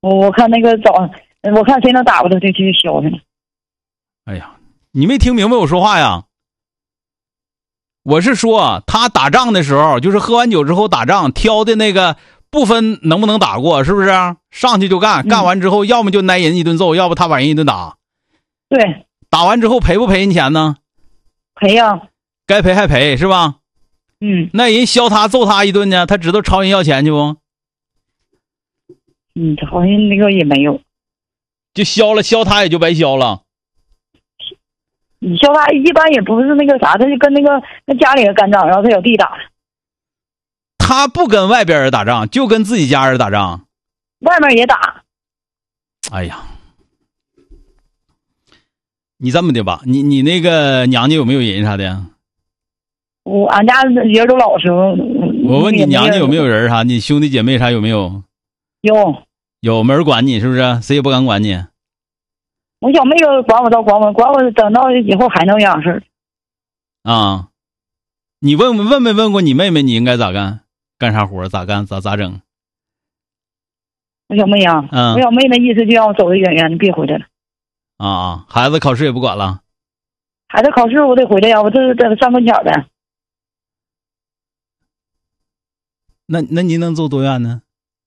我看那个我看谁能打过他就去削去了。 哎呀，你没听明白我说话呀？我是说他打仗的时候，就是喝完酒之后打仗，挑的那个不分能不能打过，是不是？上去就干，干完之后要么就挨人一顿揍，要不他把人一顿打。 对， 打完之后赔不赔人钱呢？ 赔呀。 该赔还赔是吧？那人削他揍他一顿呢，他知道朝人要钱去不？ 好像那个也没有， 就削他也就白削了。 你削他一般也不是那个啥，他就跟那家里人干仗，然后他有地打。 他不跟外边人打仗，就跟自己家人打仗。 外面也打。 哎呀，你这么的吧，你那个娘家有没有人啥的？ 俺家人都老实。 我问你娘家有没有人啥？你兄弟姐妹啥有没有？有，没人管你是不是？谁也不敢管你。 我小妹子管我管我，等到以后还能养事啊。你没问过你妹妹你应该咋干？干啥活咋干咋整？ 我小妹啊，我小妹那意思就让我走得远远的，别回来了。 啊，孩子考试也不管了。 孩子考试我得回来呀，我这在上跟前的。 那您能走多远呢？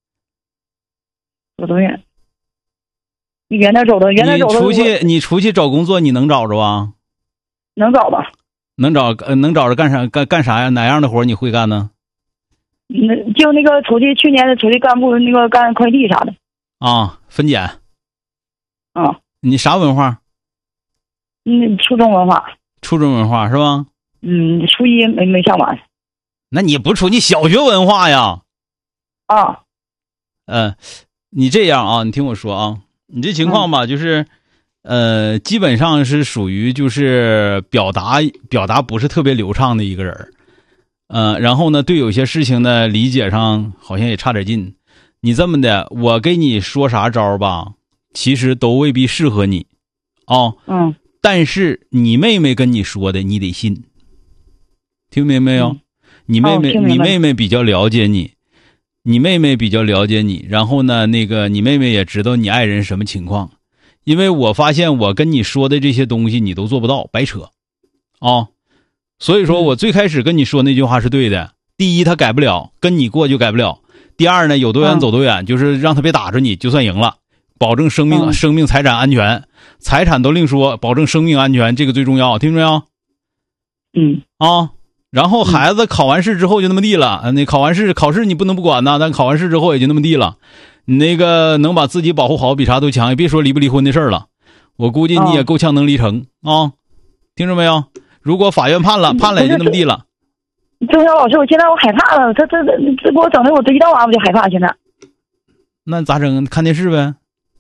走多远？你远点走的， 你出去找工作，你能找着啊？ 能找吧？ 能找着干啥呀？哪样的活你会干呢？ 就那个去年出去干部那个干快递啥的。 啊，分拣。 啊。 你啥文化？ 初中文化。 初中文化是吧？ 初一没上完。 那你不你小学文化呀？ 啊。 你这样啊，你听我说啊，你这情况吧，就是，基本上是属于就是表达不是特别流畅的一个人，然后呢，对有些事情呢理解上好像也差点劲。你这么的，我给你说啥招吧，其实都未必适合你，啊，但是你妹妹跟你说的，你得信，听明白没有？你妹妹比较了解你。你妹妹比较了解你，然后呢，你妹妹也知道你爱人什么情况，因为我发现我跟你说的这些东西你都做不到，白扯，啊，所以说我最开始跟你说那句话是对的。第一，他改不了，跟你过就改不了；第二呢，有多远走多远，就是让他别打着你，就算赢了，保证生命财产安全，财产都另说，保证生命安全，这个最重要，听着没有？然后孩子考完试之后就那么地了，那考试你不能不管呐，但考完试之后也就那么地了。你那个能把自己保护好比啥都强，也别说离不离婚的事儿了。我估计你也够呛能离成啊，听着没有？如果法院判了也就那么地了。 郑晓老师，我现在我害怕了，这给我整的我一到晚我就害怕现在。 那咋整？看电视呗。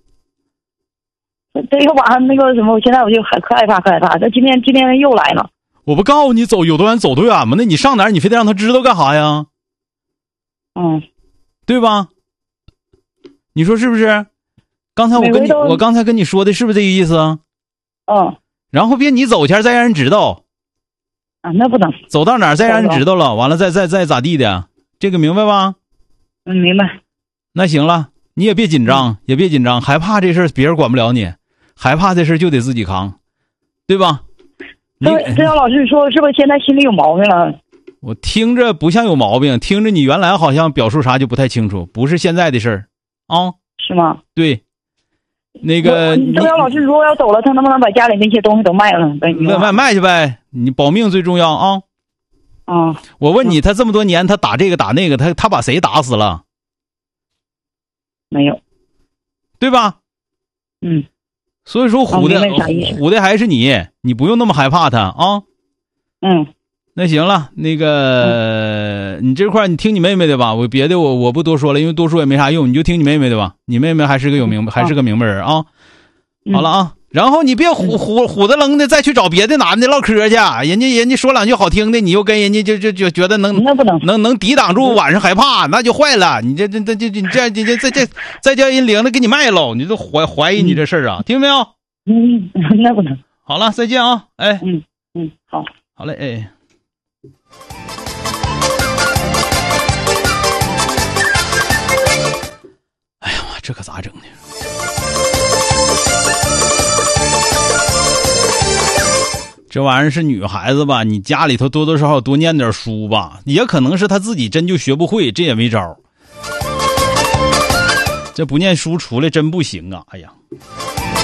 这个晚上那个什么，我现在我就可害怕。这今天又来了。 我不告诉你有多远走多远吗？那你上哪儿你非得让他知道干啥呀？对吧？你说是不是？刚才我刚才跟你说的是不是这个意思啊？然后别你走前再让人知道。 那不能。 走到哪儿再让人知道了，完了再咋地的，这个明白吧？ 明白。 那行了，你也别紧张，害怕这事儿别人管不了你，害怕这事儿就得自己扛，对吧？ 这样老师说是不是现在心里有毛病了？ 我听着不像有毛病，听着你原来好像表述啥就不太清楚，不是现在的事儿啊？ 是吗？ 对，那个这样老师如果要走了，他能不能把家里那些东西都卖了？ 卖去呗，你保命最重要啊！我问你，他这么多年他打这个打那个，他把谁打死了？ 没有， 对吧？所以说唬的还是你不用那么害怕他啊。那行了，那个你这块你听你妹妹的吧，别的我不多说了，因为多说也没啥用，你就听你妹妹的吧。你妹妹还是个明白人啊。好了啊，然后你别虎的愣的再去找别的男的唠嗑去，人家说两句好听的，你又跟人家就觉得能抵挡住晚上害怕，那就坏了。你这再叫人领的给你卖喽，你都怀疑你这事儿啊，听没有？ 那不能。 好了，再见啊，哎，好嘞，哎。 这可咋整呢？这玩意儿是女孩子吧，你家里头多多少少多念点书吧，也可能是她自己真就学不会，这也没招。这不念书出来真不行啊！哎呀。